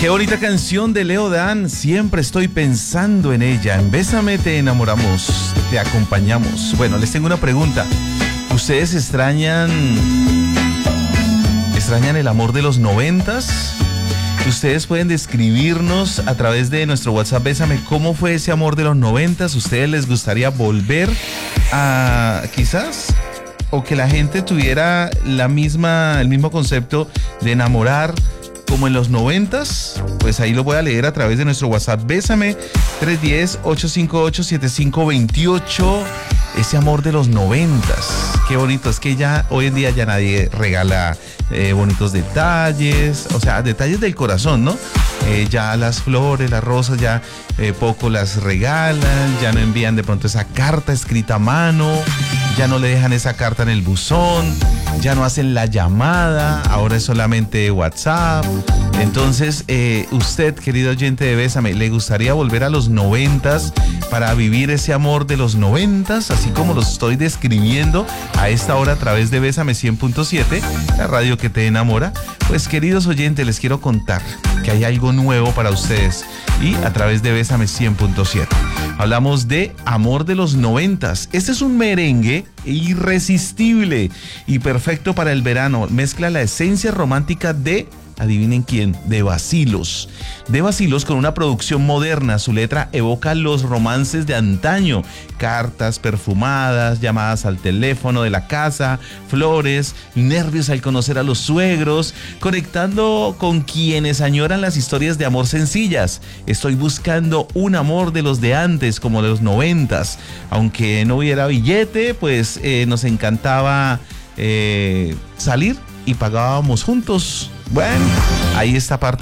Qué bonita canción de Leo Dan, siempre estoy pensando en ella. En Bésame te enamoramos, te acompañamos. Bueno, les tengo una pregunta. ¿Ustedes extrañan el amor de los 90s? Ustedes pueden describirnos a través de nuestro WhatsApp Bésame cómo fue ese amor de los 90s. ¿Ustedes les gustaría volver a quizás o que la gente tuviera el mismo concepto de enamorar como en los 90s? Pues ahí lo voy a leer a través de nuestro WhatsApp Bésame 310-858-7528. Ese amor de los 90s. Qué bonito, es que ya hoy en día ya nadie regala bonitos detalles, o sea, detalles del corazón, ¿no? Ya las flores, las rosas, ya poco las regalan, ya no envían de pronto esa carta escrita a mano, ya no le dejan esa carta en el buzón, ya no hacen la llamada, ahora es solamente WhatsApp. Entonces, usted, querido oyente de Bésame, ¿le gustaría volver a los 90s para vivir ese amor de los 90s, así como lo estoy describiendo a esta hora a través de Bésame 100.7, la radio que te enamora? Pues, queridos oyentes, les quiero contar que hay algo nuevo para ustedes y a través de Bésame 100.7. Hablamos de amor de los 90s. Este es un merengue irresistible y perfecto para el verano. Mezcla la esencia romántica de, adivinen quién, de Bacilos. De Bacilos con una producción moderna. Su letra evoca los romances de antaño. Cartas perfumadas, llamadas al teléfono de la casa, flores, nervios al conocer a los suegros, conectando con quienes añoran las historias de amor sencillas. Estoy buscando un amor de los de antes, como de los 90s. Aunque no hubiera billete, pues nos encantaba salir y pagábamos juntos. Bueno, ahí está parte